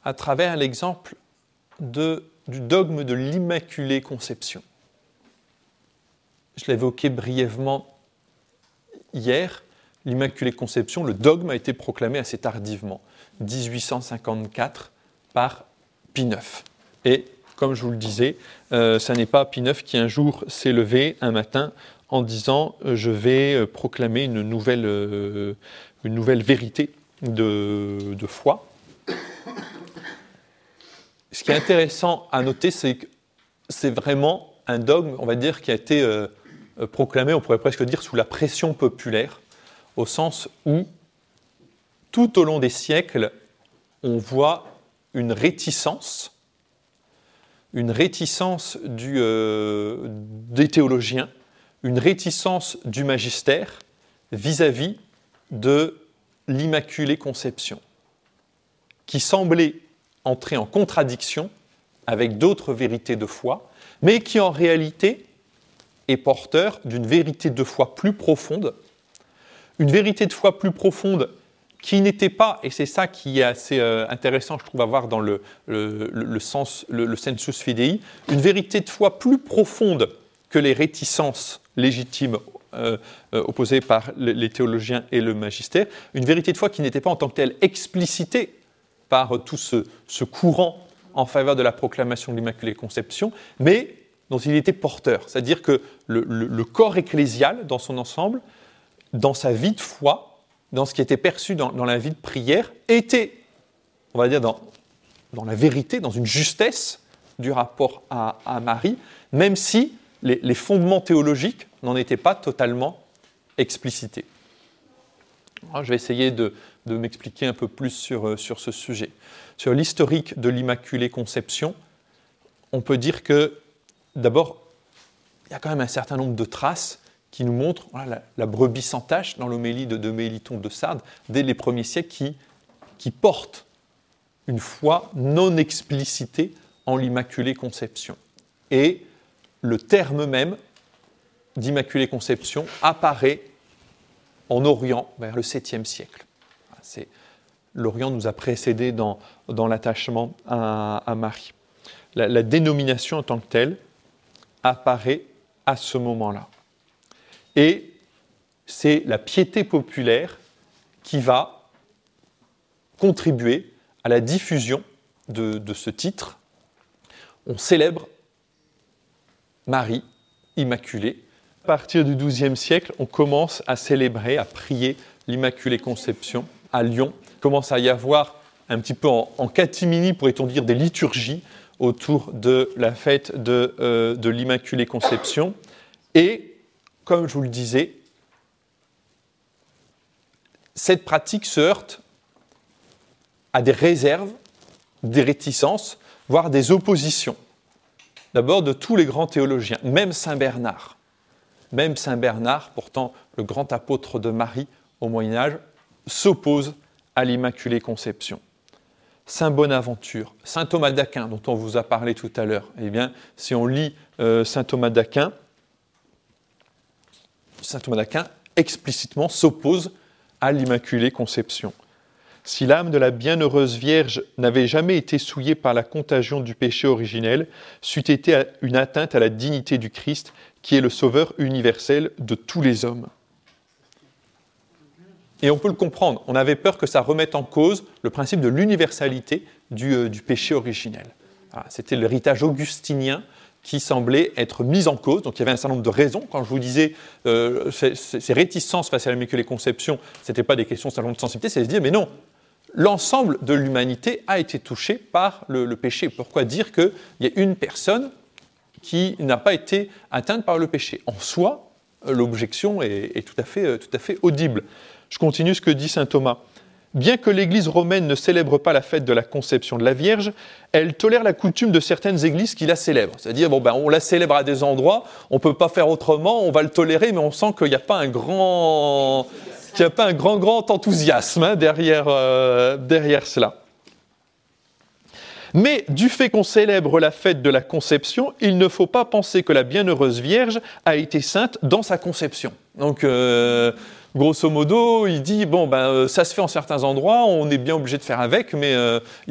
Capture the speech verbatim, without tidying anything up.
à travers l'exemple de, du dogme de l'Immaculée Conception. Je l'ai évoqué brièvement hier. L'Immaculée Conception, le dogme a été proclamé assez tardivement, dix-huit cent cinquante-quatre, par Pie neuf. Et comme je vous le disais, euh, ce n'est pas Pie neuf qui un jour s'est levé un matin en disant euh, « je vais euh, proclamer une nouvelle, euh, une nouvelle vérité de, de foi ». Ce qui est intéressant à noter, c'est que c'est vraiment un dogme, on va dire, qui a été euh, proclamé, on pourrait presque dire, sous la pression populaire, au sens où, tout au long des siècles, on voit une réticence, une réticence du, euh, des théologiens, une réticence du magistère vis-à-vis de l'Immaculée Conception, qui semblait entrer en contradiction avec d'autres vérités de foi, mais qui en réalité est porteur d'une vérité de foi plus profonde, une vérité de foi plus profonde qui n'était pas, et c'est ça qui est assez euh, intéressant, je trouve, à voir dans le, le, le, le sens, le, le sensus fidei, une vérité de foi plus profonde que les réticences légitimes euh, euh, opposées par les, les théologiens et le magistère, une vérité de foi qui n'était pas en tant que telle explicitée par euh, tout ce, ce courant en faveur de la proclamation de l'Immaculée Conception, mais dont il était porteur. C'est-à-dire que le, le, le corps ecclésial, dans son ensemble, dans sa vie de foi, dans ce qui était perçu dans, dans la vie de prière, était, on va dire, dans, dans la vérité, dans une justesse du rapport à, à Marie, même si les, les fondements théologiques n'en étaient pas totalement explicités. Alors, je vais essayer de, de m'expliquer un peu plus sur, sur ce sujet. Sur l'historique de l'Immaculée Conception, on peut dire que, d'abord, il y a quand même un certain nombre de traces qui nous montre voilà, la, la brebis sans tache dans l'homélie de, de Méliton de Sardes, dès les premiers siècles, qui, qui porte une foi non explicitée en l'Immaculée Conception. Et le terme même d'Immaculée Conception apparaît en Orient vers le septième siècle. C'est, L'Orient nous a précédés dans, dans l'attachement à, à Marie. La, la dénomination en tant que telle apparaît à ce moment-là. Et c'est la piété populaire qui va contribuer à la diffusion de, de ce titre. On célèbre Marie Immaculée. À partir du douzième siècle, on commence à célébrer, à prier l'Immaculée Conception à Lyon. Il commence à y avoir un petit peu en, en catimini, pourrait-on dire, des liturgies autour de la fête de, euh, de l'Immaculée Conception. Et comme je vous le disais, cette pratique se heurte à des réserves, des réticences, voire des oppositions. D'abord de tous les grands théologiens, même Saint Bernard. Même Saint Bernard, pourtant le grand apôtre de Marie au Moyen-Âge, s'oppose à l'Immaculée Conception. Saint Bonaventure, Saint Thomas d'Aquin, dont on vous a parlé tout à l'heure, eh bien, si on lit euh, Saint Thomas d'Aquin, Saint Thomas d'Aquin explicitement s'oppose à l'Immaculée Conception. Si l'âme de la bienheureuse Vierge n'avait jamais été souillée par la contagion du péché originel, c'eût été une atteinte à la dignité du Christ, qui est le sauveur universel de tous les hommes. Et on peut le comprendre, on avait peur que ça remette en cause le principe de l'universalité du, euh, du péché originel. Voilà, c'était l'héritage augustinien qui semblait être mise en cause. Donc il y avait un certain nombre de raisons. Quand je vous disais euh, ces, ces réticences face à l'Immaculée Conception, ce n'était pas des questions simplement de sensibilité, c'est de se dire, mais non, l'ensemble de l'humanité a été touché par le, le péché. Pourquoi dire qu'il y a une personne qui n'a pas été atteinte par le péché ? En soi, l'objection est, est tout à fait, tout à fait audible. Je continue ce que dit saint Thomas. Bien que l'Église romaine ne célèbre pas la fête de la conception de la Vierge, elle tolère la coutume de certaines églises qui la célèbrent. C'est-à-dire, bon, ben, on la célèbre à des endroits, on ne peut pas faire autrement, on va le tolérer, mais on sent qu'il n'y a pas un grand, qu'il n'y a pas un grand, grand enthousiasme hein, derrière, euh, derrière cela. Mais du fait qu'on célèbre la fête de la conception, il ne faut pas penser que la bienheureuse Vierge a été sainte dans sa conception. Donc, euh, grosso modo, il dit, bon, ben, ça se fait en certains endroits, on est bien obligé de faire avec, mais euh,